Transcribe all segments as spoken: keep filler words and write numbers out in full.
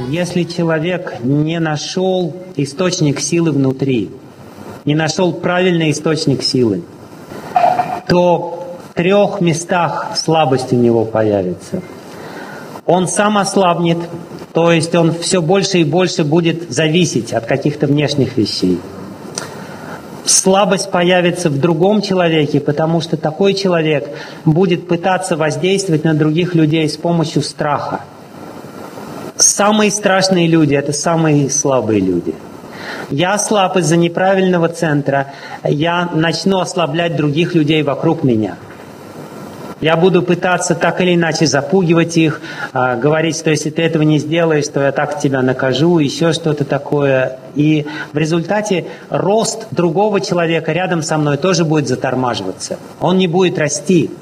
Если человек не нашел источник силы внутри, не нашел правильный источник силы, то в трех местах слабость у него появится. Он сам ослабнет, то есть он все больше и больше будет зависеть от каких-то внешних вещей. Слабость появится в другом человеке, потому что такой человек будет пытаться воздействовать на других людей с помощью страха. Самые страшные люди – это самые слабые люди. Я слаб из-за неправильного центра, я начну ослаблять других людей вокруг меня. Я буду пытаться так или иначе запугивать их, говорить, что если ты этого не сделаешь, то я так тебя накажу, еще что-то такое. И в результате рост другого человека рядом со мной тоже будет затормаживаться. Он не будет расти.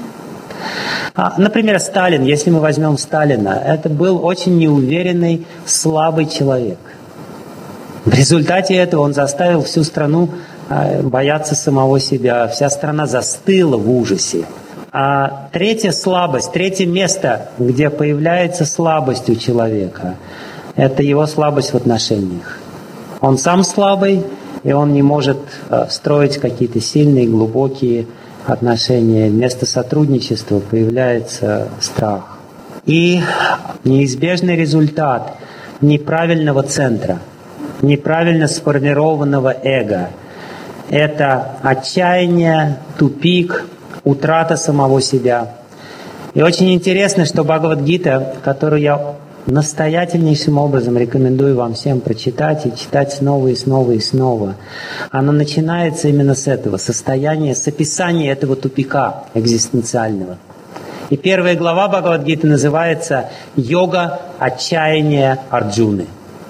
Например, Сталин, если мы возьмем Сталина, это был очень неуверенный, слабый человек. В результате этого он заставил всю страну бояться самого себя. Вся страна застыла в ужасе. А третья слабость, третье место, где появляется слабость у человека, это его слабость в отношениях. Он сам слабый, и он не может строить какие-то сильные, глубокие отношения. Вместо сотрудничества появляется страх. И неизбежный результат неправильного центра, неправильно сформированного эго – это отчаяние, тупик, утрата самого себя. И очень интересно, что Бхагавад-гита, которую я настоятельнейшим образом рекомендую вам всем прочитать и читать снова и снова и снова, она начинается именно с этого состояния, с описания этого тупика экзистенциального. И первая глава Бхагавад-гиты называется «Йога отчаяния Арджуны».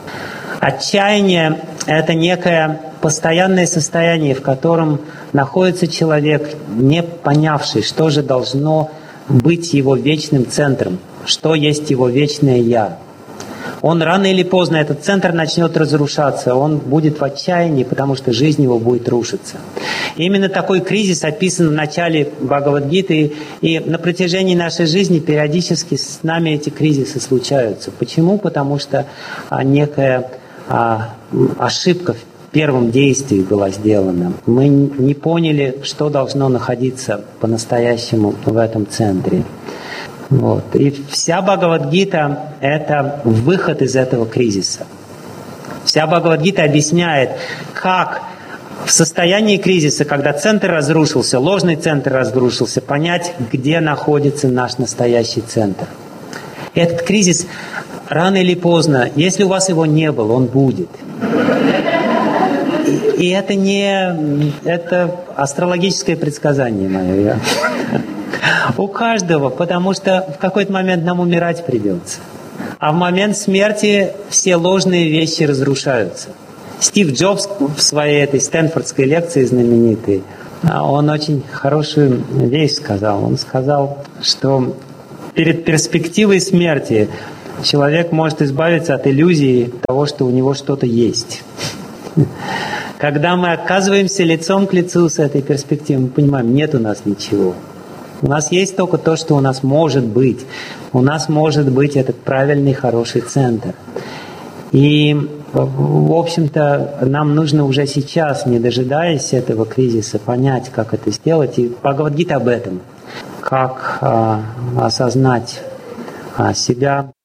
Отчаяние – это некое постоянное состояние, в котором находится человек, не понявший, что же должно быть его вечным центром, что есть его вечное «Я». Он рано или поздно, этот центр начнет разрушаться, он будет в отчаянии, потому что жизнь его будет рушиться. И именно такой кризис описан в начале Бхагавад-гиты, и на протяжении нашей жизни периодически с нами эти кризисы случаются. Почему? Потому что а, некая а, ошибка в первом действии была сделана. Мы не поняли, что должно находиться по-настоящему в этом центре. Вот. И вся Бхагавад-гита – это выход из этого кризиса. Вся Бхагавад-гита объясняет, как в состоянии кризиса, когда центр разрушился, ложный центр разрушился, понять, где находится наш настоящий центр. И этот кризис рано или поздно, если у вас его не было, он будет. И это не это астрологическое предсказание мое. У каждого, потому что в какой-то момент нам умирать придется. А в момент смерти все ложные вещи разрушаются. Стив Джобс в своей этой стэнфордской лекции знаменитой, он очень хорошую вещь сказал. Он сказал, что перед перспективой смерти человек может избавиться от иллюзии того, что у него что-то есть. Когда мы оказываемся лицом к лицу с этой перспективой, мы понимаем, нет у нас ничего. У нас есть только то, что у нас может быть. У нас может быть этот правильный, хороший центр. И, в общем-то, нам нужно уже сейчас, не дожидаясь этого кризиса, понять, как это сделать. И Бхагавад-гита об этом. Как а, осознать а, себя.